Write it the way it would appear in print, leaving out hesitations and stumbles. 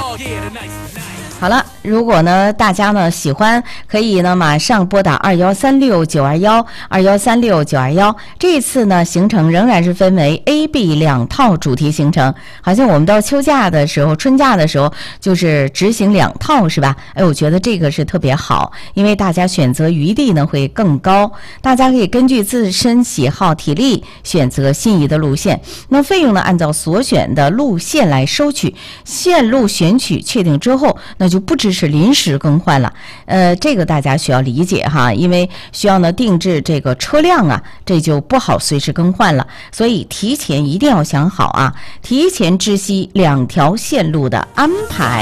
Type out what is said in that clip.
好了，如果呢大家呢喜欢，可以呢马上拨打2136-921，2136-921。这次呢行程仍然是分为 A、B 2套主题行程，好像我们到秋假的时候、春假的时候就是执行2套是吧？哎，我觉得这个是特别好，因为大家选择余地呢会更高，大家可以根据自身喜好、体力选择心仪的路线。那费用呢按照所选的路线来收取，线路选取确定之后，那就不支持临时更换了。这个大家需要理解哈，因为需要呢定制这个车辆啊，这就不好随时更换了，所以提前一定要想好啊，提前知悉2条线路的安排。